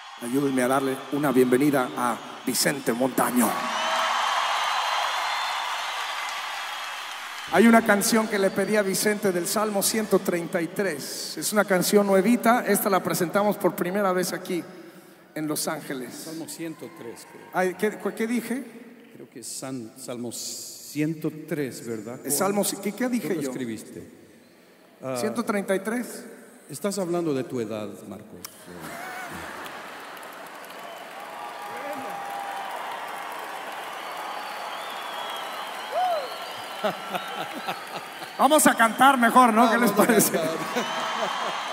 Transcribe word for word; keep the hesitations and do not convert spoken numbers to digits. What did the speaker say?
Ayúdenme a darle una bienvenida a Vicente Montaño. Hay una canción que le pedí a Vicente del Salmo ciento treinta y tres. Es una canción nuevita. Esta la presentamos por primera vez aquí en Los Ángeles. Salmo ciento tres, creo. Ay, ¿qué, ¿Qué dije? Creo que es San, Salmo ciento tres, ¿verdad? Es Salmo, ¿qué, qué dije ¿Dónde yo? escribiste? Uh, ¿ciento treinta y tres? Estás hablando de tu edad, Marcos. Vamos a cantar mejor, ¿no? ¿Qué les Vamos a parece? cantar.